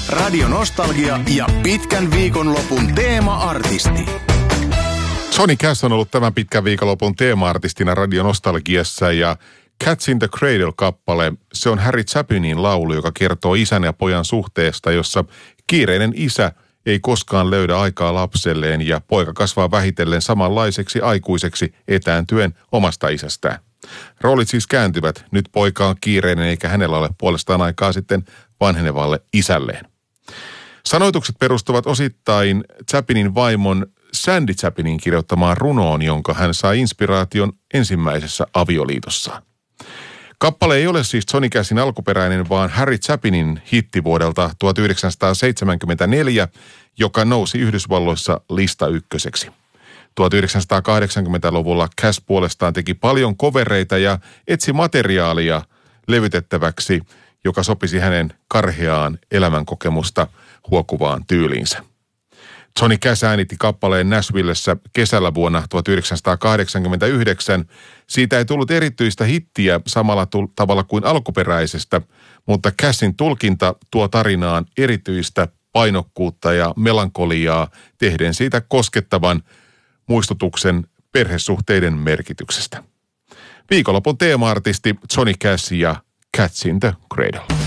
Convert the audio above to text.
Radio Nostalgia ja pitkän viikonlopun teema-artisti. Johnny Cash on ollut tämän pitkän viikonlopun teema-artistina Radio Nostalgiassa ja Cats in the Cradle-kappale, se on Harry Chapinin laulu, joka kertoo isän ja pojan suhteesta, jossa kiireinen isä ei koskaan löydä aikaa lapselleen ja poika kasvaa vähitellen samanlaiseksi aikuiseksi etääntyen omasta isästään. Roolit siis kääntyvät. Nyt poika on kiireinen eikä hänellä ole puolestaan aikaa sitten vanhenevalle isälleen. Sanoitukset perustuvat osittain Chapinin vaimon Sandy Chapinin kirjoittamaan runoon, jonka hän sai inspiraation ensimmäisessä avioliitossaan. Kappale ei ole siis Johnny Cashin alkuperäinen, vaan Harry Chapinin hitti vuodelta 1974, joka nousi Yhdysvalloissa lista ykköseksi. 1980-luvulla Cash puolestaan teki paljon covereita ja etsi materiaalia levytettäväksi, joka sopisi hänen karheaan elämänkokemusta huokuvaan tyyliinsä. Johnny Cash äänitti kappaleen Nashvillessä kesällä vuonna 1989. Siitä ei tullut erityistä hittiä samalla tavalla kuin alkuperäisestä, mutta Cashin tulkinta tuo tarinaan erityistä painokkuutta ja melankoliaa tehden siitä koskettavan muistutuksen perhesuhteiden merkityksestä. Viikonlopun teema-artisti Johnny Cash ja Cats in the Cradle.